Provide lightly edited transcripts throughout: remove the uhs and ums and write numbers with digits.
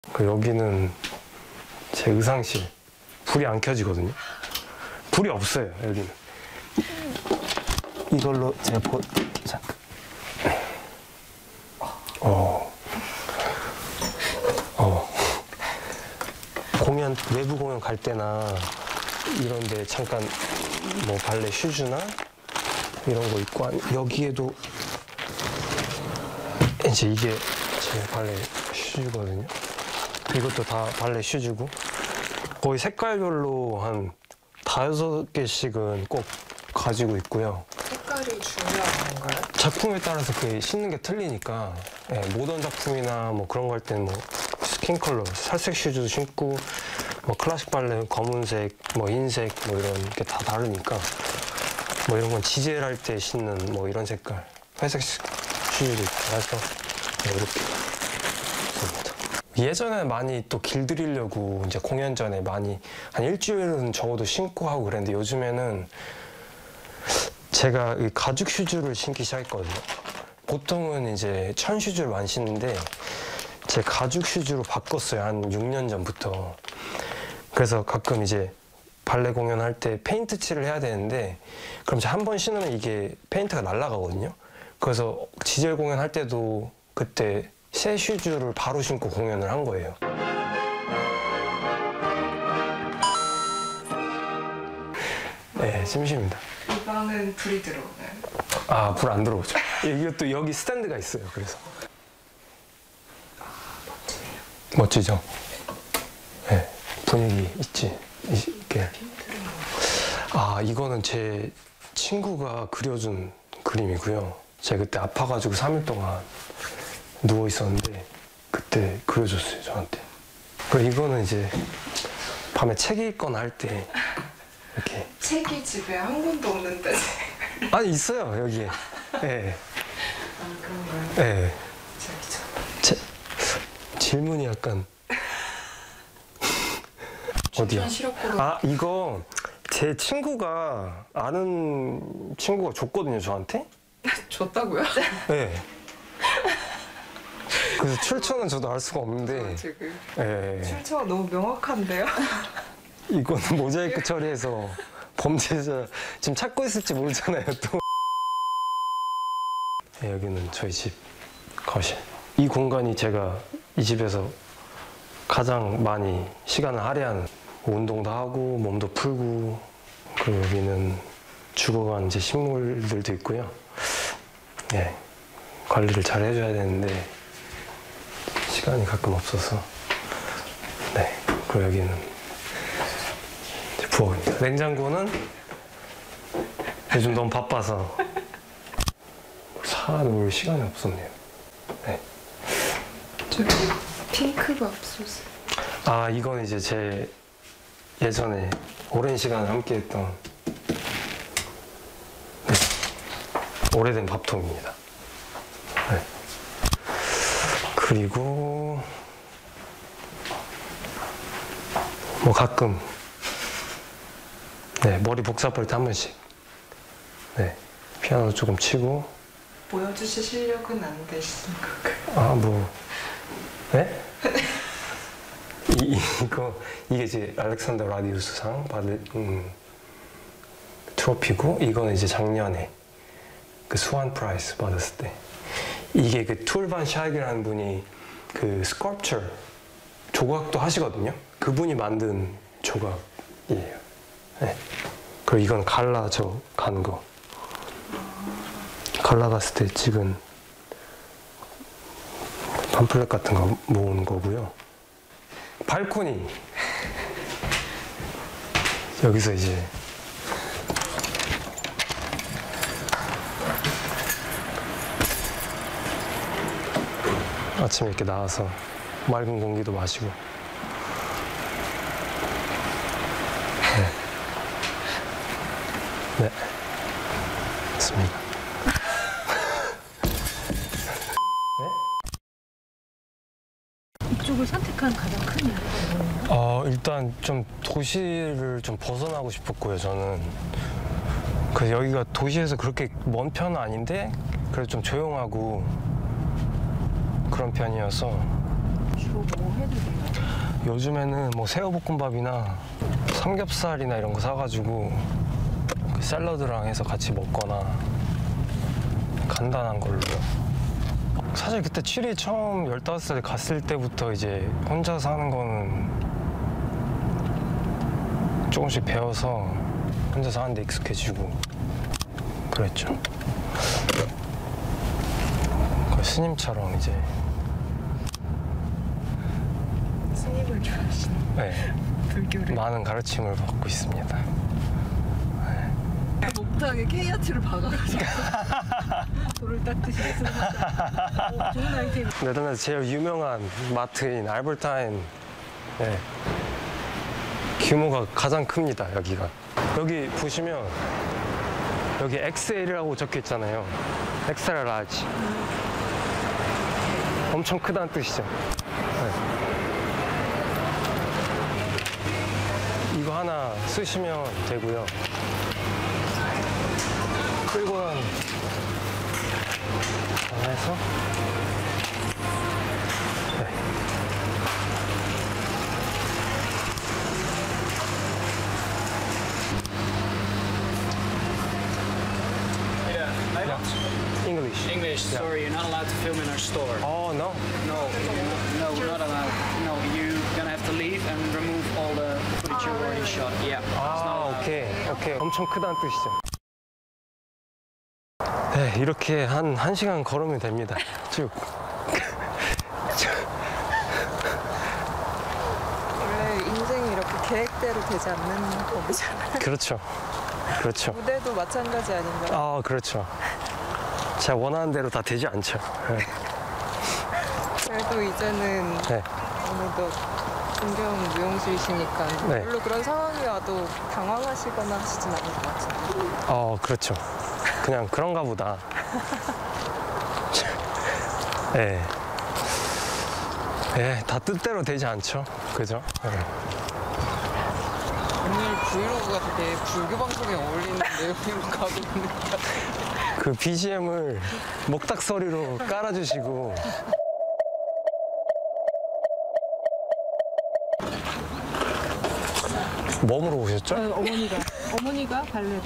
여기는 제 의상실. 불이 안 켜지거든요. 불이 없어요, 여기는. 이걸로 제가 잠깐. 외부 공연 갈 때나 이런데 잠깐 뭐 발레 슈즈나 이런 거 입고 여기에도 이제 이게 제 발레 슈즈거든요. 이것도 다 발레 슈즈고 거의 색깔별로 한 5-6개씩은 꼭 가지고 있고요. 색깔이 중요한 건가요? 작품에 따라서 그 신는 게 틀리니까 예, 모던 작품이나 뭐 그런 거 할 때는 뭐 스킨 컬러, 살색 슈즈도 신고 뭐 클래식 발레 검은색, 뭐 흰색 뭐 이런 게 다 다르니까 뭐 이런 건 지젤 할 때 신는 뭐 이런 색깔 회색 슈즈도 있고 해서 네, 이렇게 씁니다. 예전에 많이 또 길들이려고 이제 공연 전에 많이 한 일주일은 적어도 신고 하고 그랬는데 요즘에는 제가 이 가죽 슈즈를 신기 시작했거든요. 보통은 이제 천 슈즈를 많이 신는데 제 가죽 슈즈로 바꿨어요. 한 6년 전부터. 그래서 가끔 이제 발레 공연할 때 페인트 칠을 해야 되는데 그럼 한 번 신으면 이게 페인트가 날아가거든요. 그래서 지젤 공연할 때도 그때 새 슈즈를 바로 신고 공연을 한 거예요. 네, 심심합니다. 이 방은 불이 들어오나요? 아, 불 안 들어오죠. 이것도 여기 스탠드가 있어요. 그래서. 멋지네요. 멋지죠? 네, 분위기 있지. 이게. 아, 이거는 제 친구가 그려준 그림이고요. 제가 그때 아파가지고 3일 동안 누워 있었는데 그때 그려줬어요, 저한테. 그리고 이거는 이제 밤에 책 읽거나 할 때 이렇게. 책이 집에 한 권도 없는데. 아니, 있어요, 여기에. 네. 아, 그런가요? 네. 저기죠. 질문이 약간. 어디야? 아, 이거 제 친구가 아는 친구가 줬거든요, 저한테. 줬다고요? 네. 그래서 출처는 저도 알 수가 없는데. 지금 네. 출처가 너무 명확한데요? 이거는 모자이크 처리해서 범죄자 지금 찾고 있을지 모르잖아요, 또. 네, 여기는 저희 집 거실. 이 공간이 제가 이 집에서 가장 많이 시간을 할애하는, 운동도 하고 몸도 풀고, 그리고 여기는 죽어간 이제 식물들도 있고요. 네, 관리를 잘 해줘야 되는데 시간이 가끔 없어서. 네, 그리고 여기는 이제 부엌입니다. 냉장고는 요즘 너무 바빠서 사놓을 시간이 없었네요. 네. 저기 핑크가 없어서. 아, 이건 이제 제 예전에 오랜 시간을 함께했던 오래된 밥통입니다. 네. 그리고 뭐 가끔 네, 머리 복잡할 때 한 번씩 네, 피아노 조금 치고. 보여주실 실력은 안 되시는 건가요? 아, 뭐 네? 이게 이제 알렉산더 라디우스상 받은 트로피고, 이거는 이제 작년에 그 수완 프라이스 받았을 때. 이게 그 툴반 샤익이라는 분이 그 스컬프처 조각도 하시거든요. 그분이 만든 조각이에요. 네. 그리고 이건 갈라 저 간 거. 갈라 갔을 때 찍은 팜플렛 같은 거 모은 거고요. 발코니. 여기서 이제 아침에 이렇게 나와서 맑은 공기도 마시고. 네. 네. 맞습니다. 이쪽을 선택한 가장 큰 이유가 뭐예요? 일단 좀 도시를 좀 벗어나고 싶었고요, 저는. 그래서 여기가 도시에서 그렇게 먼 편은 아닌데 그래도 좀 조용하고 그런 편이어서. 뭐 해도 돼요? 요즘에는 뭐 새우볶음밥이나 삼겹살이나 이런 거 사가지고 그 샐러드랑 해서 같이 먹거나 간단한 걸로요. 사실 그때 취리 처음 15살 갔을 때부터 이제 혼자 사는 거는 조금씩 배워서 혼자 사는데 익숙해지고 그랬죠. 거의 스님처럼 이제 스님을 좋아하시는 네, 불교를 많은 가르침을 받고 있습니다. 목탁에 K아트를 박아가지고 돌을 닦듯이 좋은 아이템. 네덜란드 제일 유명한 마트인 알버타인 네. 규모가 가장 큽니다. 여기가 여기 보시면 여기 XL이라고 적혀 있잖아요. 엑스트라 라지 엄청 크다는 뜻이죠. 네. 이거 하나 쓰시면 되고요. 끌고 난 해서 네. English. English, Yeah. sorry, you're not allowed to film in our store. Oh no. No, not allowed. No, you're gonna have to leave and remove all the footage you already shot. Yeah. it's not 아, allowed. 오케이. 엄청 크다는 뜻이죠. 네, 이렇게 한 1시간 걸으면 됩니다. 쭉. 원래 인생이 이렇게 계획대로 되지 않는 법이잖아요. 그렇죠. 그렇죠. 무대도 마찬가지 아닌가요? 아, 그렇죠. 제가 원하는 대로 다 되지 않죠. 네. 그래도 이제는 네. 어느덧 존경 무용수이시니까 네. 별로 그런 상황이 와도 당황하시거나 하시진 않을 것 같아요. 그렇죠. 그냥 그런가 보다. 네. 네, 다 뜻대로 되지 않죠. 그죠? 네. 오늘 브이로그가 되게 불교 방송에 어울리는 내용으로 가고 있는 것 같아요. 그 BGM을 목닥소리로 깔아주시고 뭐 물어보셨죠? 어머니가 발레를.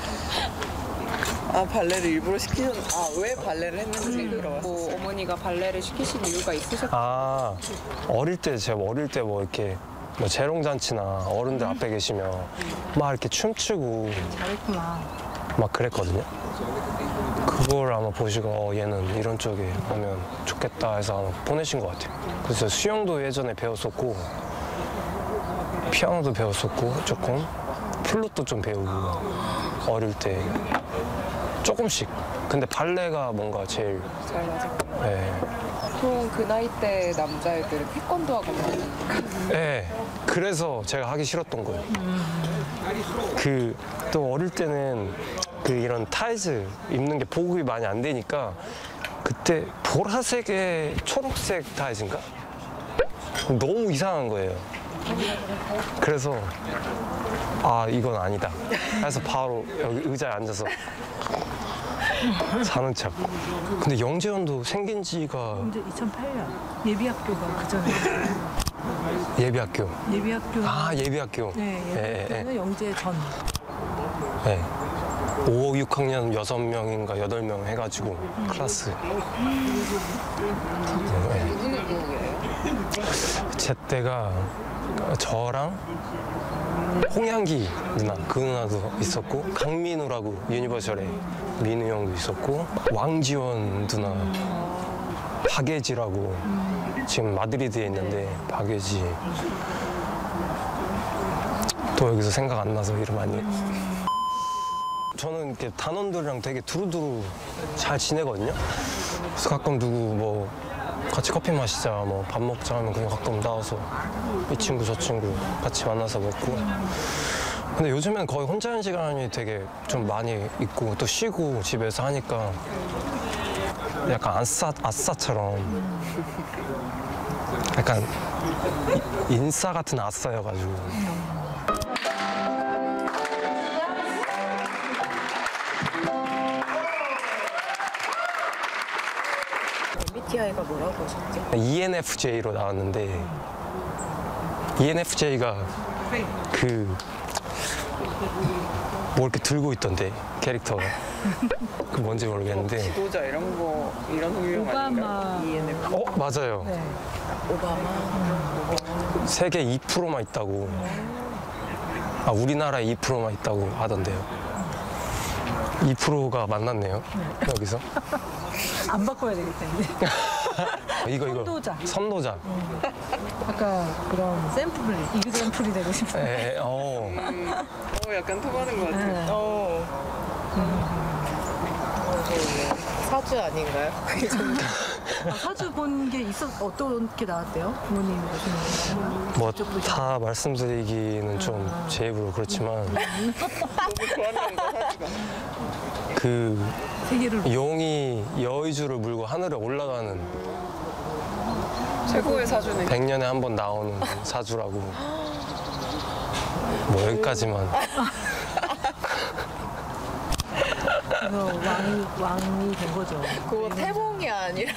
아, 발레를 일부러 시키셨... 왜 발레를 했는지 물어봤어요. 어머니가 발레를 시키신 이유가 있으셨어요? 아, 제가 어릴 때 뭐 이렇게 뭐 재롱잔치나 어른들 앞에 계시면 막 이렇게 춤추고 잘했구나. 막 그랬거든요. 그걸 아마 보시고 얘는 이런 쪽에 하면 좋겠다 해서 아마 보내신 것 같아요. 그래서 수영도 예전에 배웠었고 피아노도 배웠었고 조금 플룻도 좀 배우고 어릴 때 조금씩. 근데 발레가 뭔가 제일 잘 맞아요. 네. 보통 그 나이 때 남자애들은 태권도 하거나 네, 그래서 제가 하기 싫었던 거예요. 또 어릴 때는 이런 타이즈 입는 게 보급이 많이 안 되니까 그때 보라색에 초록색 타이즈인가? 너무 이상한 거예요. 그래서 이건 아니다. 그래서 바로 여기 의자에 앉아서 사는 척. 근데 영재현도 생긴 지가 이제 2008년 예비학교가 그 전에 예비학교. 예비학교. 네, 예비학교는 영재 전. 네. 5, 6학년 6명인가 8명 해가지고 클래스. 제 때가 저랑 홍양기 누나, 그 누나도 있었고 강민우라고 유니버셜에 민우 형도 있었고 왕지원 누나, 박예지라고 지금 마드리드에 있는데 박예지 또 여기서 생각 안 나서 이름 안 해. 저는 이렇게 단원들이랑 되게 두루두루 잘 지내거든요. 그래서 가끔 누구 뭐 같이 커피 마시자, 뭐 밥 먹자 하면 그냥 가끔 나와서 이 친구 저 친구 같이 만나서 먹고. 근데 요즘엔 거의 혼자 하는 시간이 되게 좀 많이 있고 또 쉬고 집에서 하니까 약간 아싸처럼 약간 인싸 같은 아싸여가지고. MBTI가 뭐라고 하셨죠? ENFJ로 나왔는데 ENFJ가 뭐 이렇게 들고 있던데 캐릭터가 그 뭔지 모르겠는데 지도자 이런 거 이런 유형 오바마. 아닌가요? ENF. 맞아요. 네. 오바마. 세계 2%만 있다고. 우리나라에 2%만 있다고 하던데요. 2%가 만났네요. 여기서. 안 바꿔야 되겠다 이제. 이거 선도자. 선도자. 아까 그런 샘플, 이그샘플이 되고 싶어요. 예, 약간 통하는 것 같아요. 네. 사주 아닌가요? 사주 본 게 어떻게 나왔대요? 부모님 보시는 거. 뭐 다 말씀드리기는 좀 제 입으로 그렇지만 너무 좋아하는 거 사주가. 그 세계를 용이 여의주를 물고 하늘에 올라가는 최고의 사주네. 100년에 한 번 나오는 사주라고. 뭐 여기까지만. 그래서 왕이 된 거죠. 그거 태몽이 아니라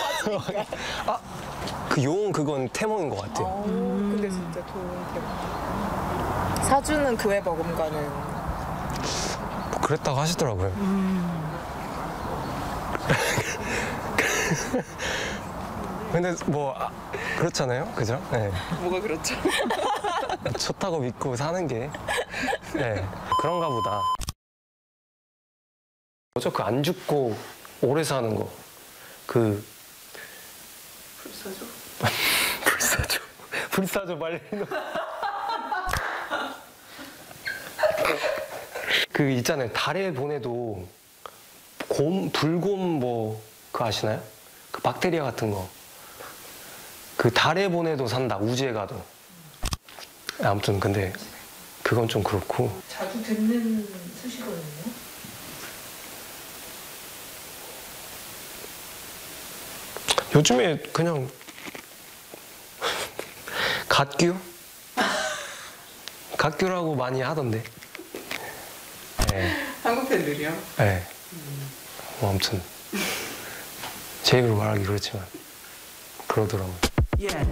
그 용 그건 태몽인 것 같아요. 근데 진짜 좋은 태몽. 사주는 그의 버금가는 뭐 그랬다고 하시더라고요. 근데 뭐 그렇잖아요, 그죠? 네. 뭐가 그렇죠? 좋다고 믿고 사는 게 그런가 보다. 뭐죠? 그 안 죽고 오래 사는 거. 그 불사조? 불사조 말리는 그 있잖아요. 달에 보내도 불곰 뭐 그거 아시나요? 그 박테리아 같은 거. 그 달에 보내도 산다. 우주에 가도. 아무튼 근데 그건 좀 그렇고. 자주 듣는 수식어였네요. 요즘에 그냥 갓규라고 많이 하던데. 네. 한국 팬들이요? 네. 뭐 아무튼 제 입으로 말하기 그렇지만 그러더라고요.